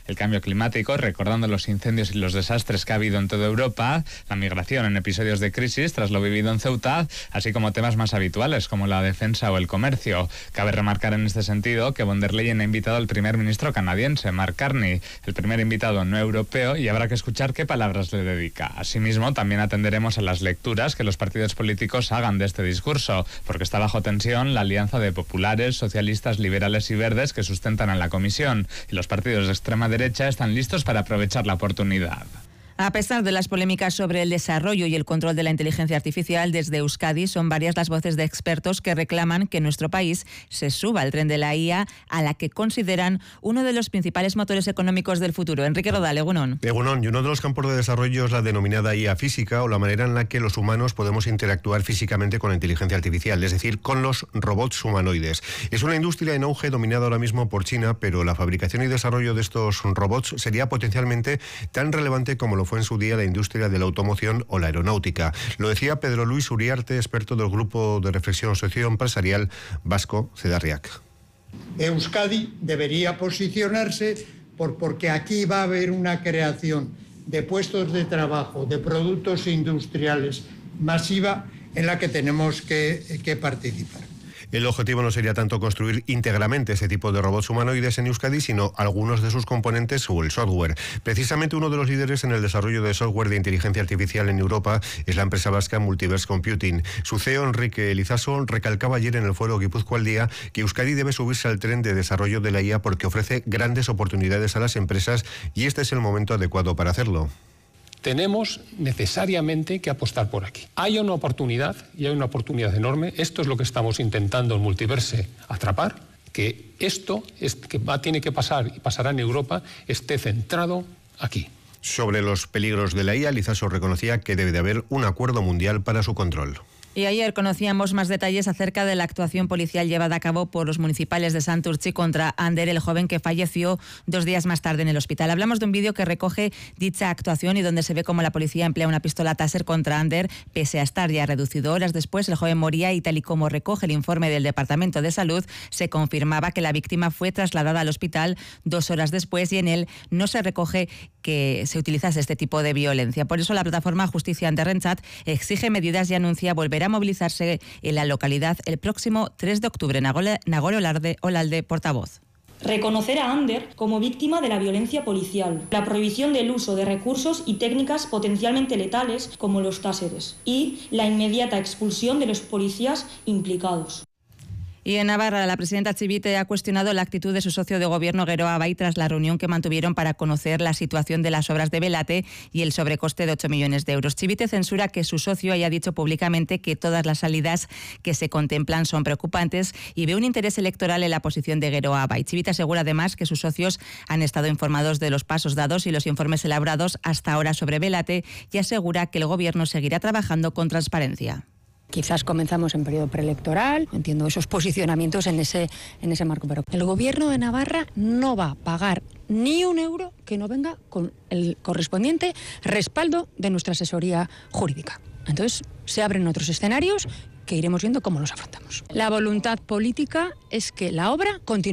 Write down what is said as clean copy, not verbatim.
el cambio climático, recordando los incendios y los desastres que ha habido en toda Europa, la migración en episodios de crisis tras lo vivido en Ceuta, así como temas más habituales como la defensa o el comercio. Cabe remarcar en este sentido que von der Leyen ha invitado al primer ministro canadiense, Mark Carney, el primer invitado no europeo, y habrá que escuchar qué palabras le dedica. Asimismo, también atenderemos a las lecturas que los partidos políticos hagan de este discurso, porque está bajo tensión la alianza de populares, socialistas, liberales y verdes que sustentan a la comisión, y los partidos de extrema derecha están listos para aprovechar la oportunidad. A pesar de las polémicas sobre el desarrollo y el control de la inteligencia artificial, desde Euskadi son varias las voces de expertos que reclaman que nuestro país se suba al tren de la IA, a la que consideran uno de los principales motores económicos del futuro. Enrique Rodal, Egunon. Egunon, y uno de los campos de desarrollo es la denominada IA física, o la manera en la que los humanos podemos interactuar físicamente con la inteligencia artificial, es decir, con los robots humanoides. Es una industria en auge dominada ahora mismo por China, pero la fabricación y desarrollo de estos robots sería potencialmente tan relevante como lo fue en su día la industria de la automoción o la aeronáutica. Lo decía Pedro Luis Uriarte, experto del grupo de reflexión socioempresarial vasco CEDARRIAC. Euskadi debería posicionarse porque aquí va a haber una creación de puestos de trabajo, de productos industriales masiva en la que tenemos que participar. El objetivo no sería tanto construir íntegramente ese tipo de robots humanoides en Euskadi, sino algunos de sus componentes o el software. Precisamente uno de los líderes en el desarrollo de software de inteligencia artificial en Europa es la empresa vasca Multiverse Computing. Su CEO, Enrique Elizaso, recalcaba ayer en el foro Guipúzcoa al Día que Euskadi debe subirse al tren de desarrollo de la IA porque ofrece grandes oportunidades a las empresas y este es el momento adecuado para hacerlo. Tenemos necesariamente que apostar por aquí. Hay una oportunidad, y hay una oportunidad enorme. Esto es lo que estamos intentando en Multiverse atrapar, que esto tiene que pasar y pasará en Europa, esté centrado aquí. Sobre los peligros de la IA, Lizaso reconocía que debe de haber un acuerdo mundial para su control. Y ayer conocíamos más detalles acerca de la actuación policial llevada a cabo por los municipales de Santurtzi contra Ander, el joven que falleció 2 días más tarde en el hospital. Hablamos de un vídeo que recoge dicha actuación y donde se ve cómo la policía emplea una pistola Taser contra Ander, pese a estar ya reducido. Horas después, el joven moría y tal y como recoge el informe del Departamento de Salud, se confirmaba que la víctima fue trasladada al hospital 2 horas después y en él no se recoge que se utilizase este tipo de violencia. Por eso la plataforma Justicia Ante Rentzat exige medidas y anuncia volver a movilizarse en la localidad el próximo 3 de octubre. Nagore Olalde, portavoz. Reconocer a Ander como víctima de la violencia policial, la prohibición del uso de recursos y técnicas potencialmente letales como los táseres y la inmediata expulsión de los policías implicados. Y en Navarra, la presidenta Chivite ha cuestionado la actitud de su socio de gobierno, Geroa Bai, tras la reunión que mantuvieron para conocer la situación de las obras de Belate y el sobrecoste de 8 millones de euros. Chivite censura que su socio haya dicho públicamente que todas las salidas que se contemplan son preocupantes y ve un interés electoral en la posición de Geroa Bai. Chivite asegura además que sus socios han estado informados de los pasos dados y los informes elaborados hasta ahora sobre Belate y asegura que el gobierno seguirá trabajando con transparencia. Quizás comenzamos en periodo preelectoral, entiendo esos posicionamientos en ese marco, pero el gobierno de Navarra no va a pagar ni un euro que no venga con el correspondiente respaldo de nuestra asesoría jurídica. Entonces, se abren otros escenarios que iremos viendo cómo los afrontamos. La voluntad política es que la obra continúe.